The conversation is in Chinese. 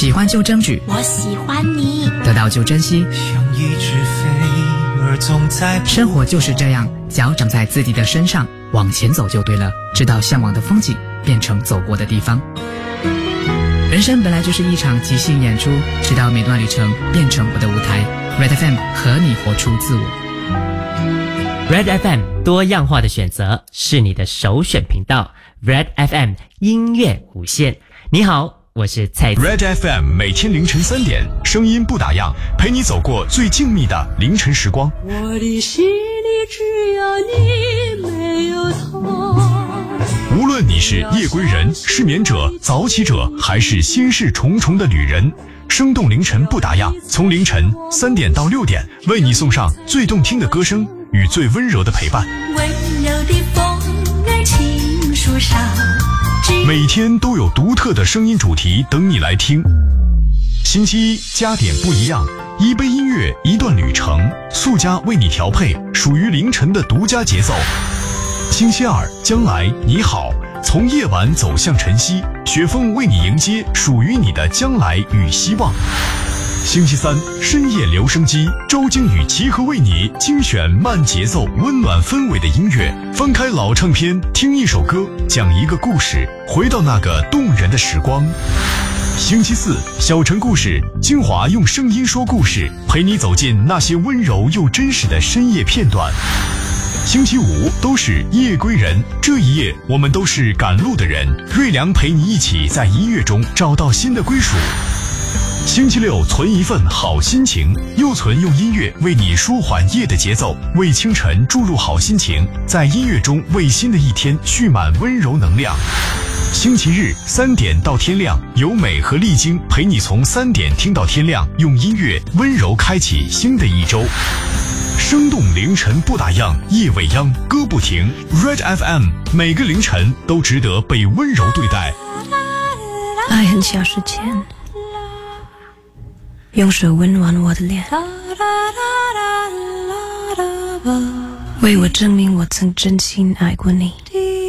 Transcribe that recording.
喜欢就争取， 我喜欢你， 得到就珍惜。 像一只飞儿总在生活就是这样，脚长在自己的身上，往前走就对了，直到向往的风景变成走过的地方。人生本来就是一场即兴演出，直到每段旅程变成我的舞台。Red FM 和你活出自我。 Red FM 多样化的选择是你的首选频道。Red FM 音乐无限。你好，我是蔡子。 Red FM 每天凌晨3点，声音不打烊，陪你走过最静谧的凌晨时光。 我的心里只有你，没有他。 无论你是夜归人、失眠者、早起者，还是心事重重的旅人，生动凌晨不打烊，从凌晨3点到6点，为你送上最动听的歌声与最温柔的陪伴。 温柔的风儿轻树上， 每天都有独特的声音主题等你来听。星期一加点不一样，一杯音乐，一段旅程，速加为你调配属于凌晨的独家节奏。星期二将来你好，从夜晚走向晨曦，雪峰为你迎接属于你的将来与希望。星期三深夜留声机，周京与齐和为你精选慢节奏温暖氛围的音乐，翻开老唱片，听一首歌，讲一个故事，回到那个动人的时光。星期四小城故事，精华用声音说故事，陪你走进那些温柔又真实的深夜片段。星期五都是夜归人，这一夜我们都是赶路的人，瑞良陪你一起在音乐中找到新的归属。星期六存一份好心情，又存用音乐为你舒缓夜的节奏，为清晨注入好心情，在音乐中为新的一天蓄满温柔能量。星期日3点到天亮，由美和丽晶陪你从3点听到天亮，用音乐温柔开启新的一周。生动凌晨不打烊，夜未央，歌不停。Red FM 每个凌晨都值得被温柔对待。 爱很小时前，用手温暖我的脸，为我证明我曾真心爱过你。